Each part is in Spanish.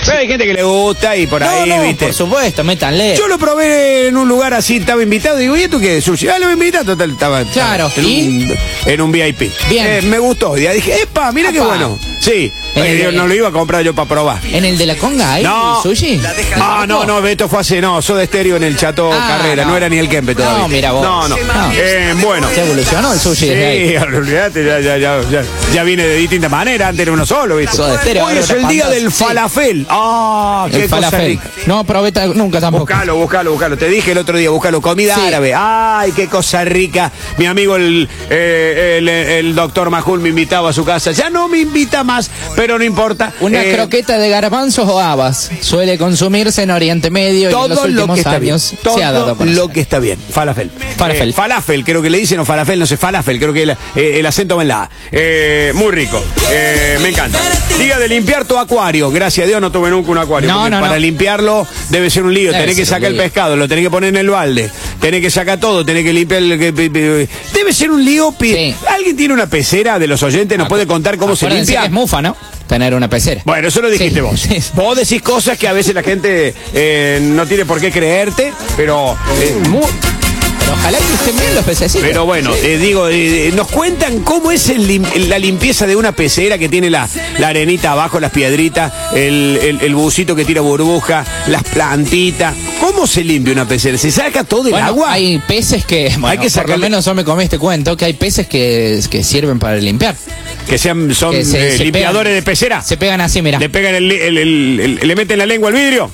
Pero hay gente que le gusta y por ahí, ¿viste? Por supuesto, métanle. Yo lo probé en un lugar así, estaba invitado, digo, ¿y esto qué es? Sushi. Ah, lo invitado, total, estaba Claro, en un VIP. Bien. Me gustó. Ya dije, ¡epa! Mira qué bueno. Sí, yo no lo iba a comprar yo para probar. ¿En el de la conga hay sushi? No, esto fue hace, Soda Estéreo en el Chato Carrera, no era ni el Kempe todavía. No, mira vos. No. Bueno. Se evolucionó el sushi desde ahí. Sí, olvídate, ya viene de distintas maneras, antes era uno solo, ¿viste? Soda Estéreo, Hoy es el día del falafel. Qué cosa rica. No probé nunca tampoco. Búscalo. Te dije el otro día, búscalo. Comida árabe. Ay, qué cosa rica. Mi amigo el doctor Majul me invitaba a su casa. Ya no me invita más, pero no importa. Una croqueta de garbanzos o habas suele consumirse en Oriente Medio y en los últimos años se ha dado por lo que está bien. Falafel. Falafel, creo que le dicen, o falafel, no sé, falafel, creo que el acento va en la A. Muy rico. Me encanta. Día de limpiar tu acuario. Gracias a Dios no tuve nunca un acuario. Para limpiarlo debe ser un lío. Tenés que sacar el pescado, lo tenés que poner en el balde. Tenés que sacar todo, tenés que limpiar debe ser un lío. Sí. ¿Alguien tiene una pecera de los oyentes? ¿Nos puede contar cómo se limpia? Es mufa, ¿no? Tener una pecera. Bueno, eso lo dijiste vos. Sí. Vos decís cosas que a veces la gente no tiene por qué creerte, pero ojalá que estén bien los pececitos. Pero bueno, nos cuentan cómo es la limpieza de una pecera que tiene la arenita abajo, las piedritas, el bucito que tira burbuja, las plantitas. ¿Cómo se limpia una pecera? ¿Se saca todo el agua? Hay peces que, hay que sacarle... por lo menos yo me comí este cuento, que hay peces que sirven para limpiar. Que son limpiadores de pecera. Se pegan así, mira. Le pegan le meten la lengua al vidrio.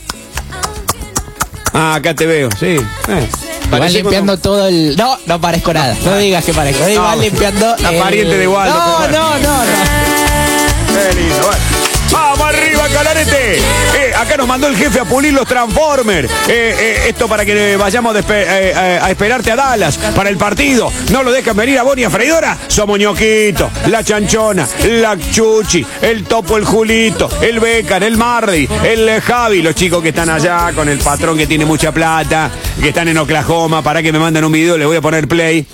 Acá te veo, sí. Van limpiando todo el... No parezco nada. No digas que parezco. Van limpiando... La pariente de Waldo. No. Qué lindo, bueno. ¡Vamos arriba, Calarete! Acá nos mandó el jefe a pulir los Transformers. Esto para que vayamos a esperarte a Dallas para el partido. No lo dejan venir a Bonnie a Freidora. Somos Ñoquito, la Chanchona, la Chuchi, el Topo, el Julito, el Becan, el Mardi, el Javi. Los chicos que están allá con el patrón que tiene mucha plata, que están en Oklahoma. Para que me manden un video, le voy a poner play.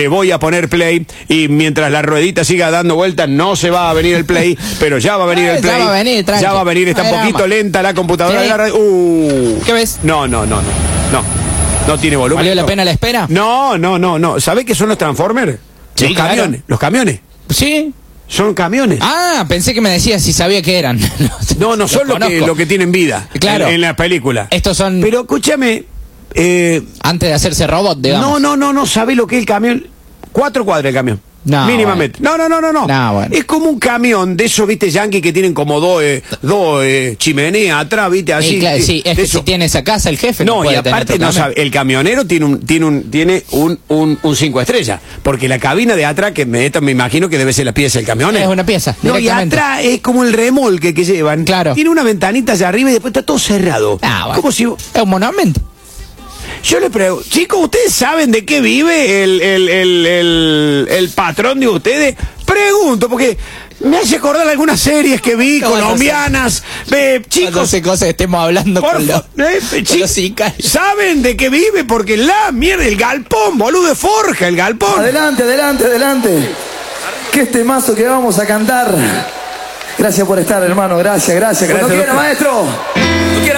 Y mientras la ruedita siga dando vueltas, no se va a venir el play, pero ya va a venir el play. Ya va a venir, está un poquito lenta la computadora de la radio. ¿Qué ves? No tiene volumen. ¿Valió la pena la espera? No. ¿Sabés qué son los Transformers? Sí, los camiones. Los camiones. Sí. Son camiones. Pensé que me decías si sabía qué eran. No son lo que tienen vida. Claro. En la película. Estos son... Pero escúchame. Antes de hacerse robot, digamos. No ¿sabés lo que es el camión? 4 cuadras el camión. No, mínimamente. Bueno. No. Bueno. Es como un camión de esos, viste, yankee que tienen como dos chimeneas atrás, viste, así. Claro, sí, es que si tiene esa casa el jefe. No, y aparte no sabe, el camionero tiene un 5 estrellas, porque la cabina de atrás, que me imagino que debe ser la pieza del camión. Es una pieza. No, y atrás es como el remolque que llevan. Claro. Tiene una ventanita allá arriba y después está todo cerrado. Bueno. Como si... Es un monumento. Yo le pregunto, chicos, ¿ustedes saben de qué vive el patrón de ustedes? Pregunto, porque me hace acordar algunas series que vi, colombianas. Chicos, no sé cosas estemos hablando con los sicarios. ¿Saben de qué vive? Porque la mierda, el galpón, boludo, de forja, el galpón. Adelante. ¿Qué es temazo que vamos a cantar? Gracias por estar, hermano, gracias. Cuando quiera, maestro.